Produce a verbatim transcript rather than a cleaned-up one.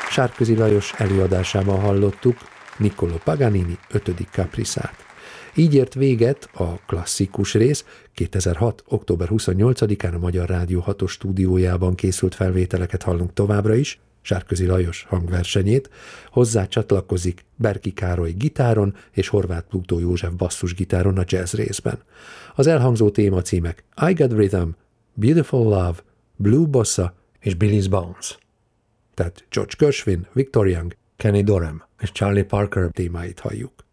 Sárközi Lajos előadásában hallottuk Niccolò Paganini ötödik Capriszát. Így ért véget a klasszikus rész, kétezer-hat. október huszonnyolcadikán a Magyar Rádió hatos stúdiójában készült felvételeket hallunk továbbra is, Sárközi Lajos hangversenyét, hozzá csatlakozik Berki Károly gitáron és Horváth Plutó József basszusgitáron a jazz részben. Az elhangzó témacímek I Got Rhythm, Beautiful Love, Blue Bossa és Billy's Bones. Tehát George Gershwin, Victor Young, Kenny Dorham és Charlie Parker témáit halljuk.